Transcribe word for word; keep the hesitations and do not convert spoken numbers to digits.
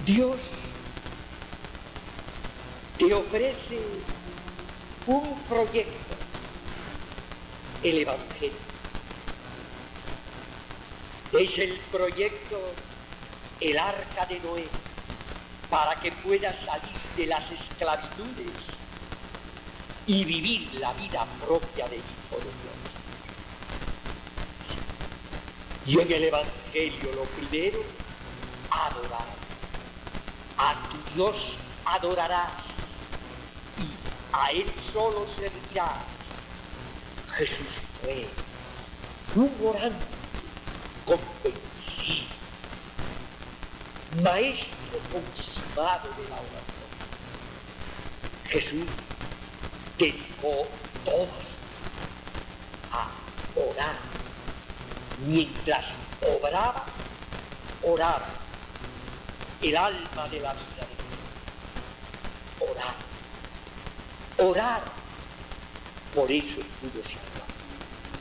Dios te ofrece un proyecto, el Evangelio. Es el proyecto, el arca de Noé, para que puedas salir de las esclavitudes y vivir la vida propia de hijo de Dios. Y en el Evangelio lo primero, adorar. A tu Dios adorarás y a Él solo servirás. Jesús fue un orante convencido, maestro consumado de la oración. Jesús dedicó toda su vida a orar. Mientras obraba, oraba. El alma de la vida de Dios. Orar. Orar. Por eso pudo salvar.